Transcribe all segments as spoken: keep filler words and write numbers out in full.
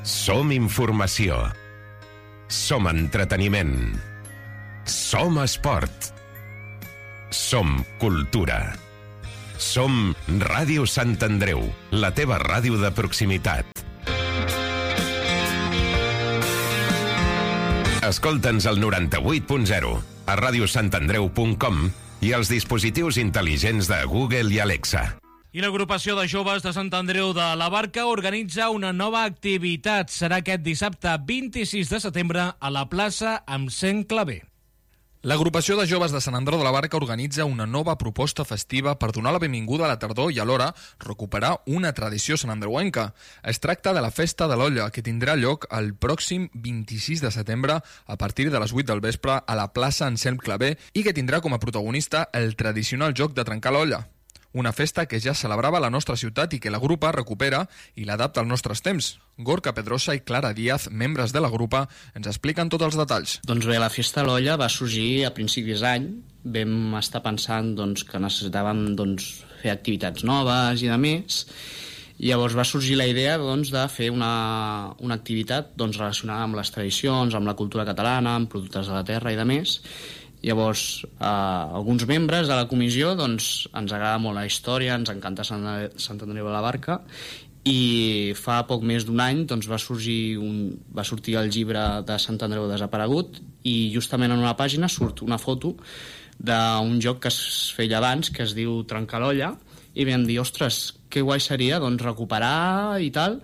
Som informació. Som entreteniment. Som esport. Som cultura. Som Ràdio Sant Andreu, la teva ràdio de proximitat. Escolta'ns al noranta-vuit punt zero, a radiosantandreu punt com i als dispositius intel·ligents de Google i Alexa. I l'agrupació de joves de Sant Andreu de la Barca organitza una nova activitat. Serà aquest dissabte vint-i-sis de setembre a la plaça amb cent claver. L'agrupació de joves de Sant Andreu de la Barca organitza una nova proposta festiva per donar la benvinguda a la tardor i alhora recuperar una tradició santandreuenca. Es tracta de la Festa de l'Olla, que tindrà lloc el pròxim vint-i-sis de setembre a partir de les vuit del vespre a la plaça Anselm Clavé i que tindrà com a protagonista el tradicional joc de trencar l'olla. Una festa que ja celebrava la nostra ciutat i que la grupa recupera i l'adapta als nostres temps. Gorka Pedrosa i Clara Díaz, membres de la grupa, ens expliquen tots els detalls. Doncs bé, la Festa de l'Olla va sorgir a principis d'any. Vam estar pensant doncs, que necessitàvem doncs, fer activitats noves i de més. I llavors va sorgir la idea doncs, de fer una, una activitat doncs, relacionada amb les tradicions, amb la cultura catalana, amb productes de la terra i de més. Llavors, eh, alguns membres de la comissió doncs, ens agrada molt la història, ens encanta Sant, Sant Andreu de la Barca i fa poc més d'un any doncs, va, sorgir un, va sortir el llibre de Sant Andreu desaparegut i justament en una pàgina surt una foto d'un joc que es feia abans que es diu Trencar l'Olla i vam dir, ostres, que guai seria doncs, recuperar i tal.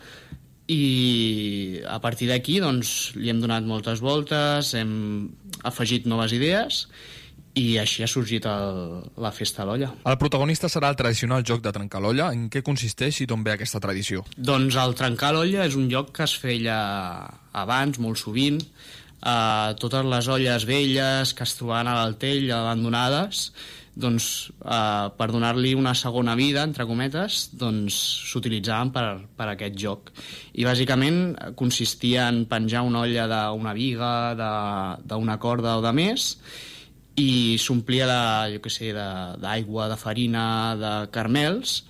I a partir d'aquí doncs, li hem donat moltes voltes, hem afegit noves idees i així ha sorgit el, la Festa de l'Olla. El protagonista serà el tradicional joc de trencar l'olla. En què consisteix i d'on ve aquesta tradició? Doncs el trencar l'olla és un joc que es feia abans, molt sovint. Uh, totes les olles velles que es trobaven a l'Altell, abandonades, doncs, eh, per donar-li una segona vida, entre cometes, doncs s'utilitzaven per, per aquest joc. I bàsicament consistia en penjar una olla d'una viga, d'una corda o de més, i s'omplia de, jo què sé, d'aigua, de, de farina, de caramels,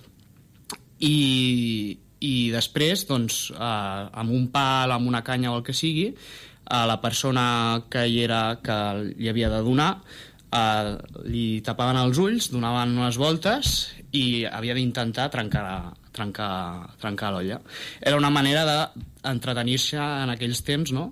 i, i després, doncs, eh, amb un pal, amb una canya o el que sigui, a la persona que hi era, que li havia de donar, Uh, li tapaven els ulls, donaven unes voltes i havia d'intentar trencar, trencar, trencar l'olla. Era una manera d'entretenir-se en aquells temps, no?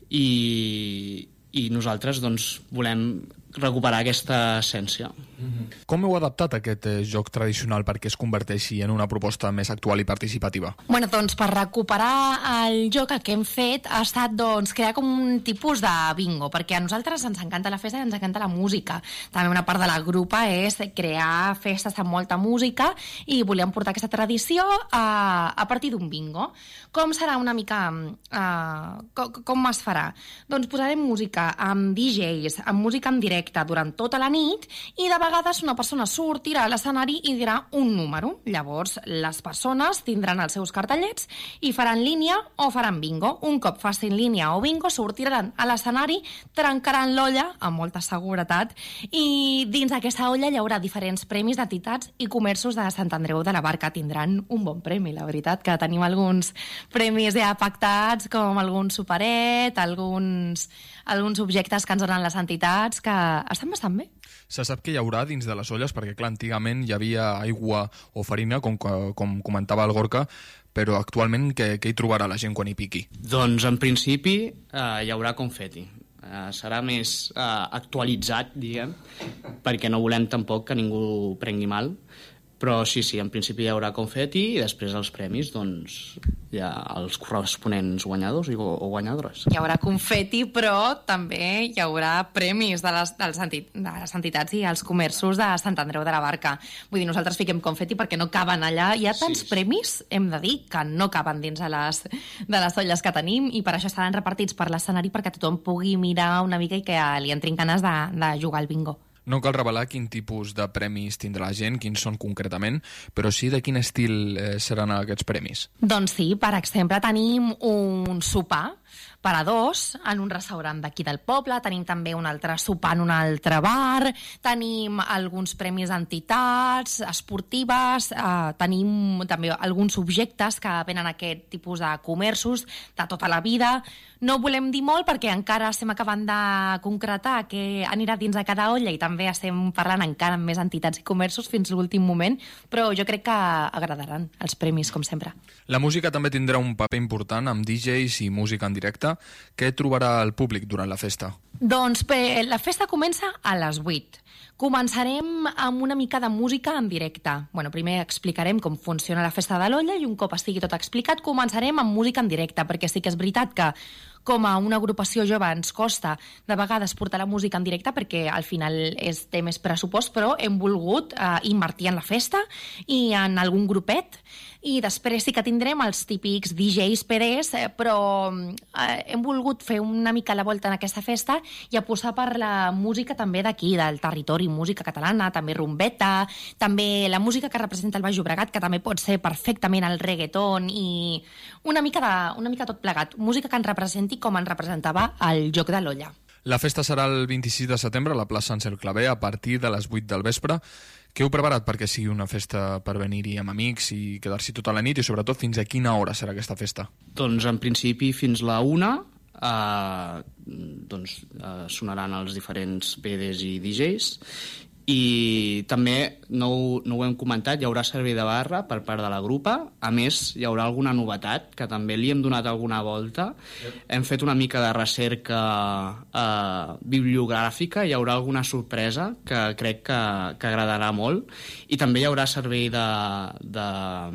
I, i nosaltres doncs, volem recuperar aquesta essència. Mm-hmm. Com heu adaptat aquest eh, joc tradicional perquè es converteixi en una proposta més actual i participativa? Bueno, doncs per recuperar el joc el que hem fet ha estat doncs, crear com un tipus de bingo, perquè a nosaltres ens encanta la festa i ens encanta la música. També una part de la grupa és crear festes amb molta música i volíem portar aquesta tradició a, a partir d'un bingo. Com serà una mica... Uh, com, com es farà? Doncs posarem música amb D Js, amb música en directe durant tota la nit i de vegades una persona sortirà a l'escenari i dirà un número. Llavors les persones tindran els seus cartellets i faran línia o faran bingo. Un cop facin línia o bingo sortiran a l'escenari, trencaran l'olla amb molta seguretat i dins d'aquesta olla hi haurà diferents premis d'entitats i comerços de Sant Andreu de la Barca. Tindran un bon premi, la veritat, que tenim alguns premis ja pactats com algun superet, alguns, alguns objectes que ens donen les entitats que estan bastant bé. Se sap que hi haurà dins de les olles, perquè clar, antigament hi havia aigua o farina, com, com comentava el Gorka, però actualment què, què hi trobarà la gent quan hi piqui? Doncs en principi eh, hi haurà confeti. Eh, serà més eh, actualitzat, diguem, perquè no volem tampoc que ningú prengui mal. Però sí, sí, en principi hi haurà confeti i després els premis, doncs, hi ha els corresponents guanyadors o, o guanyadores. Hi haurà confeti, però també hi haurà premis de les, dels enti, de les entitats i els comerços de Sant Andreu de la Barca. Vull dir, nosaltres fiquem confeti perquè no caben allà. Hi ha tants sí, premis, hem de dir, que no caben dins de les, de les olles que tenim i per això estaran repartits per l'escenari perquè tothom pugui mirar una mica i que li entrin ganes de, de jugar al bingo. No cal revelar quin tipus de premis tindrà la gent, quins són concretament, però sí de quin estil eh, seran aquests premis. Doncs sí, per exemple, tenim un sopar per a dos en un restaurant d'aquí del poble, tenim també un altre sopar en un altre bar, tenim alguns premis d'entitats esportives, eh, tenim també alguns subjectes que venen aquest tipus de comerços de tota la vida. No volem dir molt perquè encara estem acabant de concretar què anirà dins de cada olla i també estem parlant encara amb més entitats i comerços fins a l'últim moment, però jo crec que agradaran els premis, com sempre. La música també tindrà un paper important amb D Js i música en directe. Què trobarà el públic durant la festa? Doncs bé, la festa comença a les vuit. Començarem amb una mica de música en directe. Bueno, primer explicarem com funciona la festa de l'olla i un cop estigui tot explicat començarem amb música en directe, perquè sí que és veritat que com a una agrupació jove ens costa de vegades portar la música en directe perquè al final és, té més pressupost, però hem volgut eh, invertir en la festa i en algun grupet, i després sí que tindrem els típics D Js P Ds, eh, però eh, hem volgut fer una mica la volta en aquesta festa i apostar per la música també d'aquí, del territori, música catalana, també rumbeta, també la música que representa el Baix Llobregat, que també pot ser perfectament el reggaeton i una mica, de, una mica tot plegat, música que ens representi com ens representava el Joc de l'Olla. La festa serà el vint-i-sis de setembre a la plaça Ansel Clavé a partir de les vuit del vespre. Què heu preparat perquè sigui una festa per venir-hi amb amics i quedar-s'hi tota la nit i sobretot fins a quina hora serà aquesta festa? Doncs en principi fins la una eh, doncs, eh, sonaran els diferents P Ds i D Js i també, no ho, no ho hem comentat, hi haurà servei de barra per part de la grupa. A més, hi haurà alguna novetat, que també li hem donat alguna volta. Yep. Hem fet una mica de recerca eh, bibliogràfica, hi haurà alguna sorpresa que crec que, que agradarà molt. I també hi haurà servei de, de,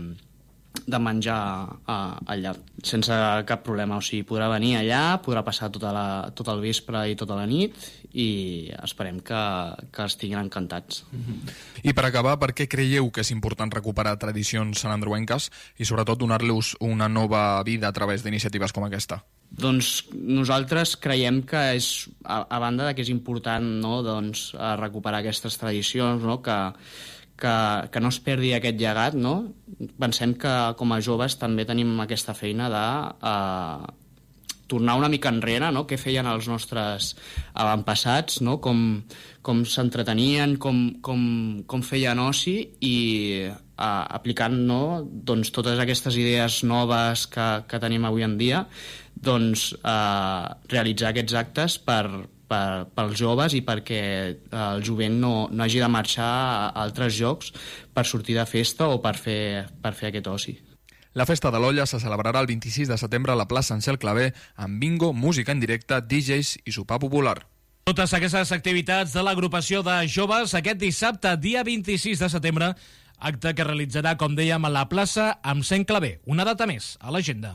de menjar eh, allà, sense cap problema. O sigui, podrà venir allà, podrà passar tota la, tot el vespre i tota la nit, i esperem que, que estiguin encantats. Mm-hmm. I per acabar, per què creieu que és important recuperar tradicions santandreuenques i sobretot donar-los una nova vida a través d'iniciatives com aquesta? Doncs nosaltres creiem que és, a, a banda de que és important, no, doncs, recuperar aquestes tradicions, no, que, que, que no es perdi aquest llegat, no? Pensem que com a joves també tenim aquesta feina de eh, tornar una mica enrere, no? Què feien els nostres avantpassats, no? Com, com s'entretenien, com, com, com feien oci i eh, aplicant, no, doncs, totes aquestes idees noves que, que tenim avui en dia, doncs, eh, realitzar aquests actes per, per, pels joves i perquè el jovent no, no hagi de marxar a altres llocs per sortir de festa o per fer, per fer aquest oci. La festa de l'olla se celebrarà el vint-i-sis de setembre a la plaça Ansel Clavé amb bingo, música en directe, D Js i sopar popular. Totes aquestes activitats de l'agrupació de joves aquest dissabte, dia vint-i-sis de setembre, acte que realitzarà, com dèiem, a la plaça Ansel Clavé. Una data més a l'agenda.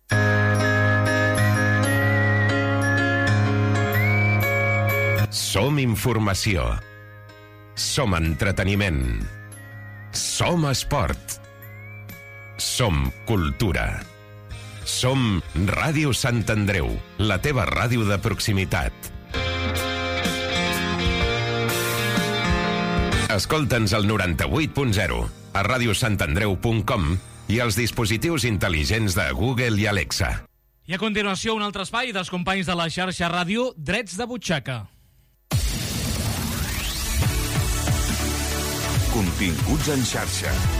Som informació. Som entreteniment. Som esport. Som cultura. Som Ràdio Sant Andreu, la teva ràdio de proximitat. Escolta'ns al noranta-vuit punt zero, a ràdio sant andreu punt com i als dispositius intel·ligents de Google i Alexa. I a continuació un altre espai dels companys de la xarxa ràdio, Drets de Butxaca. Continguts en xarxa.